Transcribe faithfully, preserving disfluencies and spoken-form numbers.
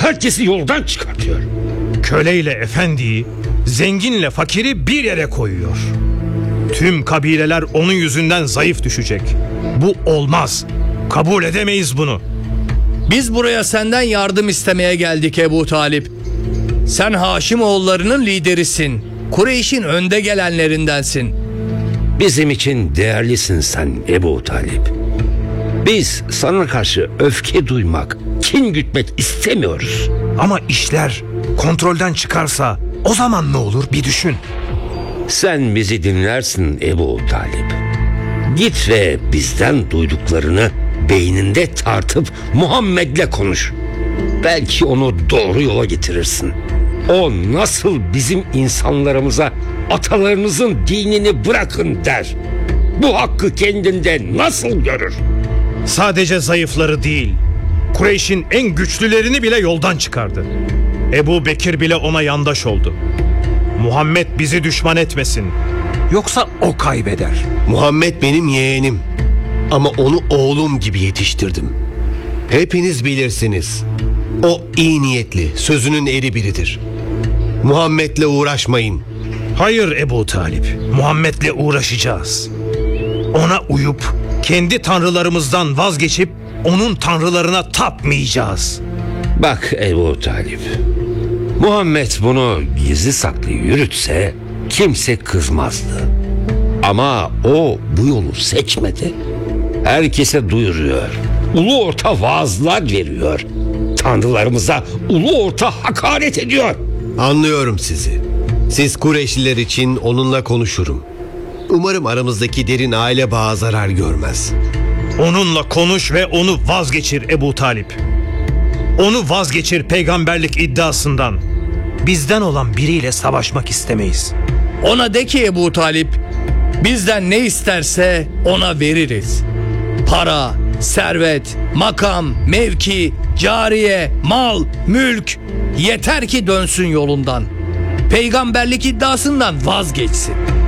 herkesi yoldan çıkartıyor. Köleyle efendiyi, zenginle fakiri bir yere koyuyor. Tüm kabileler onun yüzünden zayıf düşecek. Bu olmaz. Kabul edemeyiz bunu. Biz buraya senden yardım istemeye geldik Ebu Talip. Sen Haşimoğullarının liderisin. Kureyş'in önde gelenlerindensin. Bizim için değerlisin sen Ebu Talip. Biz sana karşı öfke duymak, kin gütmek istemiyoruz. Ama işler kontrolden çıkarsa o zaman ne olur bir düşün. Sen bizi dinlersin Ebu Talip. Git ve bizden duyduklarını beyninde tartıp Muhammed'le konuş. Belki onu doğru yola getirirsin. O nasıl bizim insanlarımıza atalarınızın dinini bırakın der. Bu hakkı kendinde nasıl görür? Sadece zayıfları değil, Kureyş'in en güçlülerini bile yoldan çıkardı. Ebu Bekir bile ona yandaş oldu. Muhammed bizi düşman etmesin, yoksa o kaybeder. Muhammed benim yeğenim. Ama onu oğlum gibi yetiştirdim. Hepiniz bilirsiniz. O iyi niyetli, sözünün eri biridir. Muhammed'le uğraşmayın. Hayır Ebu Talip, Muhammed'le uğraşacağız. Ona uyup kendi tanrılarımızdan vazgeçip onun tanrılarına tapmayacağız. Bak Ebu Talip, Muhammed bunu gizli saklı yürütse kimse kızmazdı. Ama o bu yolu seçmedi. Herkese duyuruyor. Ulu orta vaazlar veriyor. Tanrılarımıza ulu orta hakaret ediyor. Anlıyorum sizi. Siz Kureyşliler için onunla konuşurum. Umarım aramızdaki derin aile bağı zarar görmez. Onunla konuş ve onu vazgeçir Ebu Talip. Onu vazgeçir peygamberlik iddiasından. Bizden olan biriyle savaşmak istemeyiz. Ona de ki Ebu Talip, bizden ne isterse ona veririz. Para, servet, makam, mevki, cariye, mal, mülk, yeter ki dönsün yolundan. Peygamberlik iddiasından vazgeçsin.